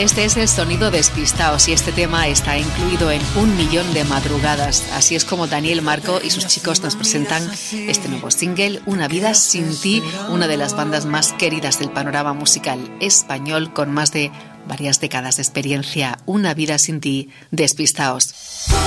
Este es el sonido Despistaos y este tema está incluido en 1.000.000 de madrugadas. Así es como Daniel Marco y sus chicos nos presentan este nuevo single, Una vida sin ti, una de las bandas más queridas del panorama musical español con más de varias décadas de experiencia. Una vida sin ti, Despistaos.